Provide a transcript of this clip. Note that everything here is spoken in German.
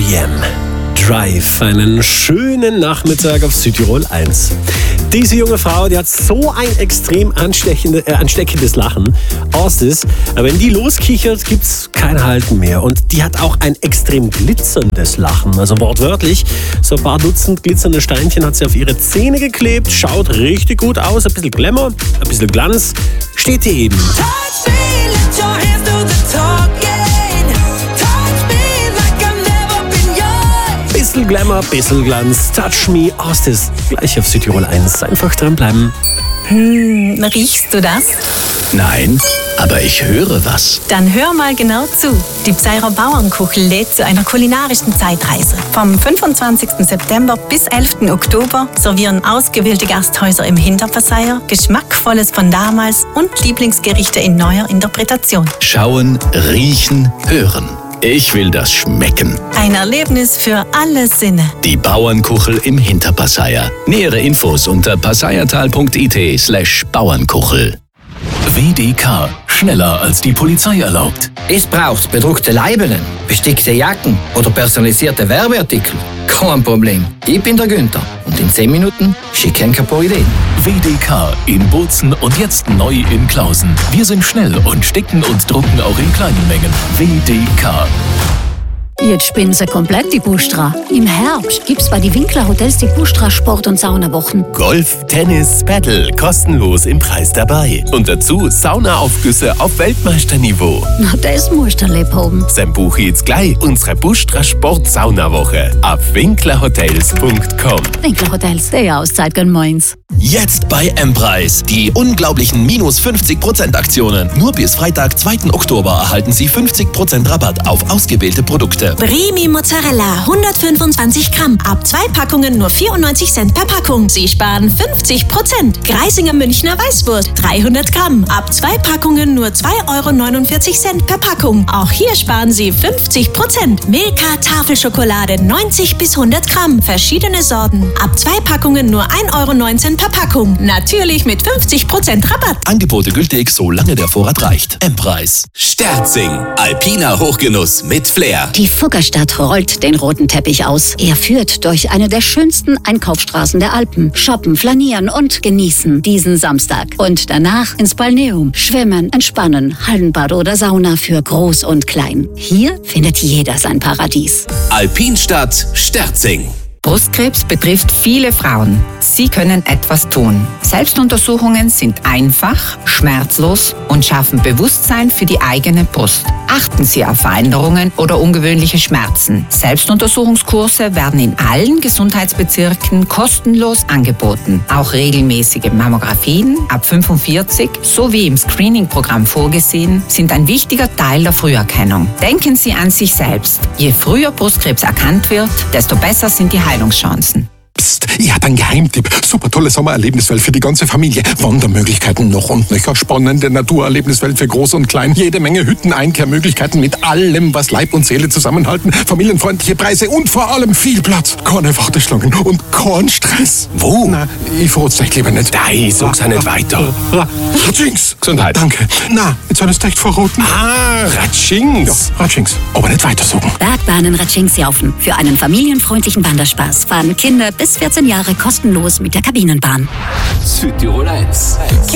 R.E.M. Drive, einen schönen Nachmittag auf Südtirol 1. Diese junge Frau, die hat so ein extrem ansteckendes Lachen. Ostis, wenn die loskichert, gibt's kein Halten mehr. Und die hat auch ein extrem glitzerndes Lachen. Also wortwörtlich, so ein paar Dutzend glitzernde Steinchen hat sie auf ihre Zähne geklebt. Schaut richtig gut aus, ein bisschen Glamour, ein bisschen Glanz. Steht ihr eben. Bisschen Glamour, bisschen Glanz, Touch Me, Ostis, gleich auf Südtirol 1. Einfach dranbleiben. Riechst du das? Nein, aber ich höre was. Dann hör mal genau zu. Die Psyrer Bauernkuchel lädt zu einer kulinarischen Zeitreise. Vom 25. September bis 11. Oktober servieren ausgewählte Gasthäuser im Hinterpasseier Geschmackvolles von damals und Lieblingsgerichte in neuer Interpretation. Schauen, riechen, hören. Ich will das schmecken. Ein Erlebnis für alle Sinne. Die Bauernkuchel im Hinterpasseier. Nähere Infos unter passeiertal.it/Bauernkuchel. WDK. Schneller als die Polizei erlaubt. Es braucht bedruckte Leibeln, bestickte Jacken oder personalisierte Werbeartikel. Kein Problem. Ich bin der Günther und in 10 Minuten schicke ich ein paar Ideen. WDK in Bozen und jetzt neu in Klausen. Wir sind schnell und sticken und drucken auch in kleinen Mengen. WDK. Jetzt spinnen sie komplett die Bustra. Im Herbst gibt's bei die Winkler Hotels die Bustra Sport- und Saunawochen. Golf, Tennis, Paddle, kostenlos im Preis dabei. Und dazu Saunaaufgüsse auf Weltmeisterniveau. Na, das musst du erlebt haben. Dann buche jetzt gleich unsere Bustra Sport-Saunawoche auf winklerhotels.com. Winkler Hotels, die Auszeit gönn meins. Jetzt bei M-Preis. Die unglaublichen minus 50% Aktionen. Nur bis Freitag, 2. Oktober erhalten Sie 50% Rabatt auf ausgewählte Produkte. Brimi Mozzarella 125 Gramm. Ab 2 Packungen nur 94 Cent per Packung. Sie sparen 50%. Greisinger Münchner Weißwurst 300 Gramm. Ab 2 Packungen nur 2,49 Euro per Packung. Auch hier sparen Sie 50%. Milka Tafelschokolade 90 bis 100 Gramm. Verschiedene Sorten. Ab 2 Packungen nur 1,19 Euro per Packung. Natürlich mit 50% Rabatt. Angebote gültig, solange der Vorrat reicht. M-Preis. Sterzing. Alpiner Hochgenuss mit Flair. Die Fuggerstadt rollt den roten Teppich aus. Er führt durch eine der schönsten Einkaufsstraßen der Alpen. Shoppen, flanieren und genießen diesen Samstag. Und danach ins Balneum. Schwimmen, entspannen, Hallenbad oder Sauna für Groß und Klein. Hier findet jeder sein Paradies. Alpinstadt Sterzing. Brustkrebs betrifft viele Frauen. Sie können etwas tun. Selbstuntersuchungen sind einfach, schmerzlos und schaffen Bewusstsein für die eigene Brust. Achten Sie auf Veränderungen oder ungewöhnliche Schmerzen. Selbstuntersuchungskurse werden in allen Gesundheitsbezirken kostenlos angeboten. Auch regelmäßige Mammographien ab 45 sowie im Screening-Programm vorgesehen sind ein wichtiger Teil der Früherkennung. Denken Sie an sich selbst. Je früher Brustkrebs erkannt wird, desto besser sind die Heilungschancen. Psst, ich hatte einen Geheimtipp. Super tolle Sommererlebniswelt für die ganze Familie. Wandermöglichkeiten noch und nöcher. Spannende Naturerlebniswelt für Groß und Klein. Jede Menge Hütten, Einkehrmöglichkeiten mit allem, was Leib und Seele zusammenhalten. Familienfreundliche Preise und vor allem viel Platz. Keine Warteschlangen und kein Stress. Wo? Na, ich verrat's euch lieber nicht. Nein, sag's auch nicht weiter. Ratschings. Gesundheit. Danke. Na, jetzt soll es echt verraten. Ratschings. Ja, Ratschings. Aber nicht weiter sagen. Bergbahnen Ratschings Jaufen. Für einen familienfreundlichen Wanderspaß fahren Kinder bis 14 Jahre kostenlos mit der Kabinenbahn. Südtirol 1.